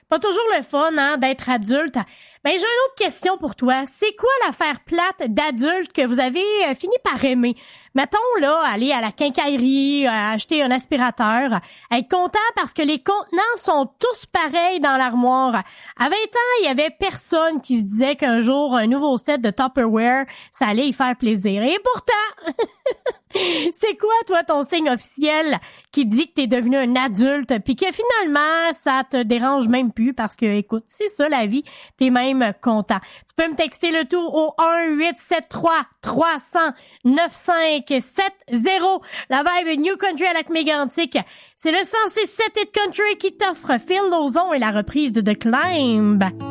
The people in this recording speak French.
Pas toujours le fun, hein, d'être adulte. Ben, j'ai une autre question pour toi. C'est quoi l'affaire plate d'adulte que vous avez fini par aimer? Mettons, là, aller à la quincaillerie, acheter un aspirateur, être content parce que les contenants sont tous pareils dans l'armoire. À 20 ans, il y avait personne qui se disait qu'un jour, un nouveau set de Tupperware, ça allait y faire plaisir. Et pourtant, c'est quoi, toi, ton signe officiel qui dit que t'es devenu un adulte puis que finalement, ça te dérange même plus parce que, écoute, c'est ça la vie, t'es même content. Tu peux me texter le tout au 1-873-300-9570. La vibe New Country à Lac-Mégantic. C'est le 106.7 Hit Country qui t'offre Phil Lauzon et la reprise de The Climb.